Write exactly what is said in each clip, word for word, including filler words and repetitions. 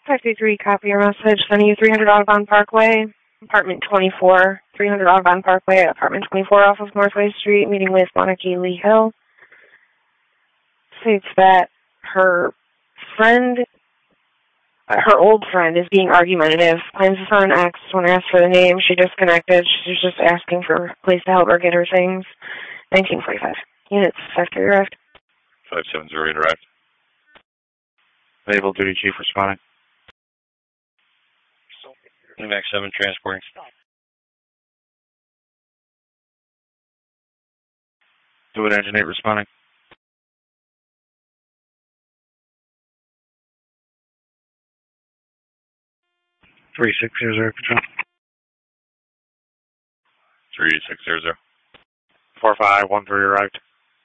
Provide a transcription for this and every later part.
five three three, copy your message. Sending you three hundred Audubon Parkway, apartment twenty-four. three hundred Audubon Parkway, apartment twenty-four off of Northway Street, meeting with Monarchy Lee Hill. States that her friend, uh, her old friend, is being argumentative. Claims the son asked when asked for the name. She disconnected. She's just asking for a place to help her get her things. nineteen forty-five. Units, factory arrived. five seven zero eight arrived. Naval duty chief responding. Max seven transporting. Do it, engine eight responding. three six zero zero control. three six zero zero. four five one three arrived.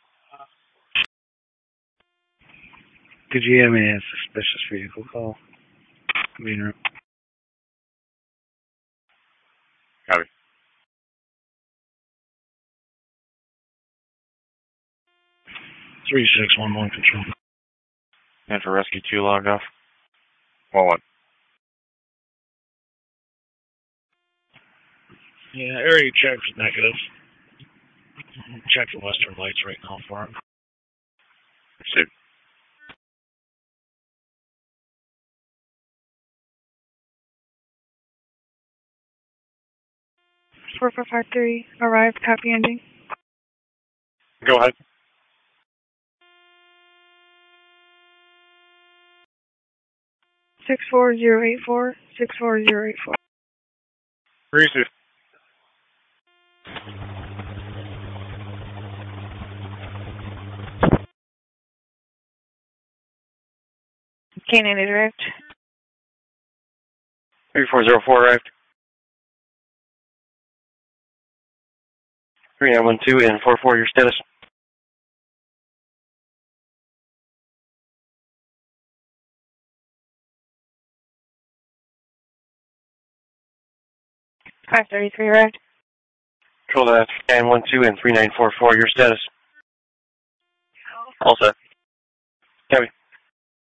Could you have me a suspicious vehicle call? Main room. Copy. three six one one control. And for rescue two logged off. one one. Yeah, area check was negative. Check the western lights right now for him. Received. four four five three, arrived, copy ending. Go ahead. six four zero eight four, six four zero eight four. Received. Canine arrived. three four zero four arrived. three nine one two and four four, your status. five thirty-three arrived. Control that. nine one two and three nine four four, your status. All set. Copy.